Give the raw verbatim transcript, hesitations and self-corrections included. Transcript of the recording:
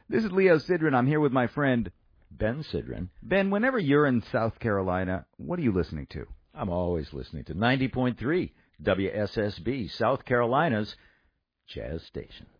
This is Leo Sidran. I'm here with my friend Ben Sidran. Ben, whenever you're in South Carolina, what are you listening to? I'm always listening to ninety point three W S S B, South Carolina's Jazz Station.